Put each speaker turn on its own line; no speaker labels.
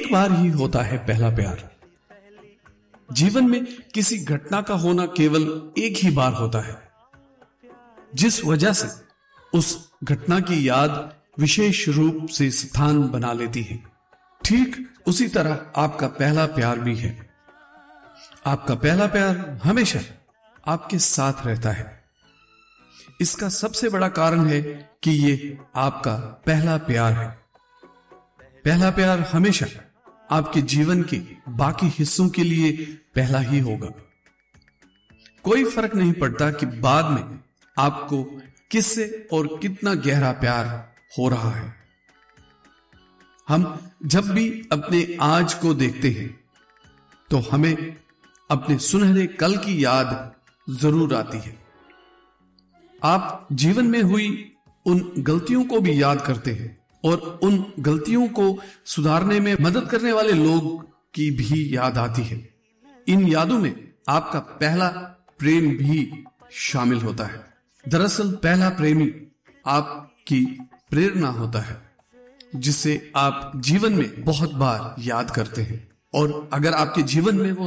एक बार ही होता है पहला प्यार। जीवन में किसी घटना का होना केवल एक ही बार होता है, जिस वजह से उस घटना की याद विशेष रूप से स्थान बना लेती है। ठीक उसी तरह आपका पहला प्यार भी है। आपका पहला प्यार हमेशा आपके साथ रहता है। इसका सबसे बड़ा कारण है कि ये आपका पहला प्यार है। पहला प्यार हमेशा आपके जीवन के बाकी हिस्सों के लिए पहला ही होगा। कोई फर्क नहीं पड़ता कि बाद में आपको किससे और कितना गहरा प्यार हो रहा है। हम जब भी अपने आज को देखते हैं तो हमें अपने सुनहरे कल की याद जरूर आती है। आप जीवन में हुई उन गलतियों को भी याद करते हैं और उन गलतियों को सुधारने में मदद करने वाले लोग की भी याद आती है। इन यादों में आपका पहला प्रेम भी शामिल होता है। दरअसल पहला प्रेमी आपकी प्रेरणा होता है, जिसे आप जीवन में बहुत बार याद करते हैं। और अगर आपके जीवन में वो